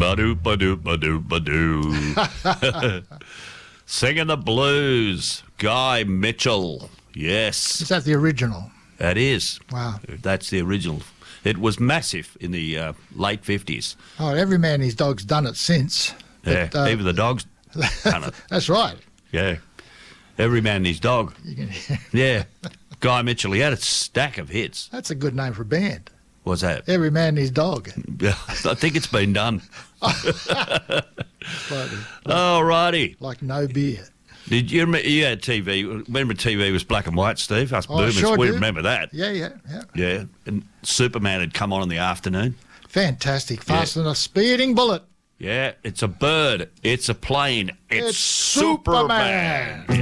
Ba-doo, ba-doo, ba-doo, ba-doo. Singing the blues, Guy Mitchell. Yes. Is that the original? That is. Wow. That's the original. It was massive in the late 50s. Oh, every man and his dog's done it since. Yeah, But, even the dog's done it. That's right. Yeah. Every man and his dog. You can, Yeah. Guy Mitchell, he had a stack of hits. that's a good name for a band. What's that? Every man and his dog. Yeah, I think it's been done. Like, All righty. like no beer. Did you remember, you had TV, remember TV was black and white, Steve? Us boomers, sure we do. remember that. Yeah. Yeah, and Superman had come on in the afternoon. Fantastic. Faster than a speeding bullet. Yeah, it's a bird, it's a plane, it's Superman. Superman.